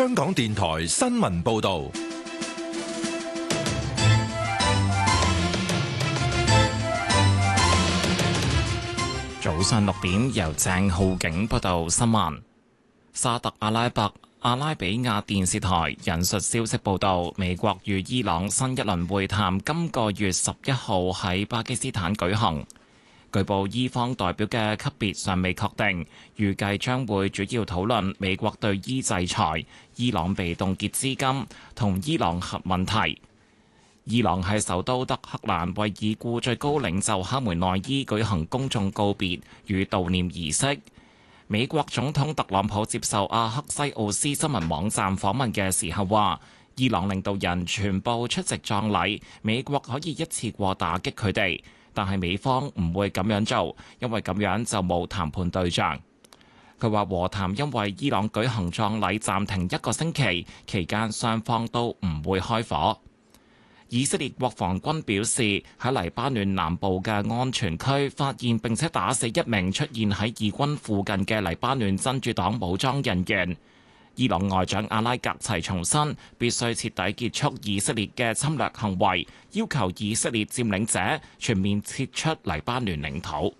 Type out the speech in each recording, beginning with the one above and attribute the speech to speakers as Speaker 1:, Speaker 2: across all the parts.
Speaker 1: 香港電台新聞報道。
Speaker 2: 早上6點，由鄭浩景報道新聞。沙特阿拉比亞電視台引述消息報道，美國與伊朗新一輪會談今個月11號喺巴基斯坦舉行。據報，伊方代表嘅級別尚未確定，預計將會主要討論美國對伊制裁、伊朗被凍結資金同伊朗核問題。伊朗喺首都德黑蘭為已故最高領袖哈梅內伊舉行公眾告別與悼念儀式。美國總統特朗普接受阿克西奧斯新聞網站訪問嘅時候話，伊朗領導人全部出席葬禮，美國可以一次過打擊佢哋，但係美方唔會咁樣做，因為咁樣就冇談判對象。佢話和談因為伊朗舉行葬禮暫停1個星期，期間雙方都唔會開火。以色列國防軍表示，喺黎巴嫩南部嘅安全區發現並且打死一名出現喺以軍附近嘅黎巴嫩真主黨武裝人員。伊朗外長阿拉格齊重申，必須徹底結束以色列嘅侵略行為，要求以色列佔領者全面撤出黎巴嫩領土。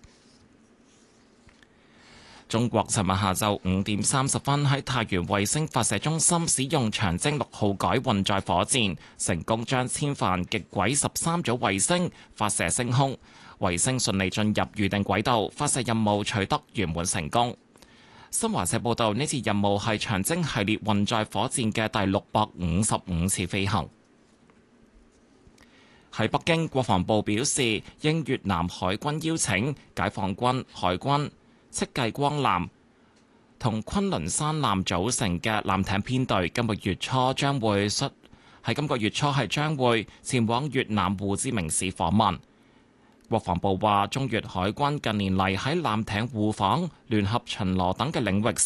Speaker 2: 中國尋日下晝5點30分喺太原衛星發射中心使用長征6號改運載火箭，成功將千帆極軌13組衛星發射升空，衛星順利進入預定軌道，發射任務取得圓滿成功。新華社報道，呢次任務係長征系列運載火箭嘅第655次飛行。喺北京，國防部表示，應越南海軍邀請，解放軍、海軍、戚繼光艦同昆崙山艦組成嘅艦艇編隊，今個月初將會前往越南胡志明市訪問。國防部話，中越海軍近年嚟喺艦艇互訪、聯合巡邏等嘅領域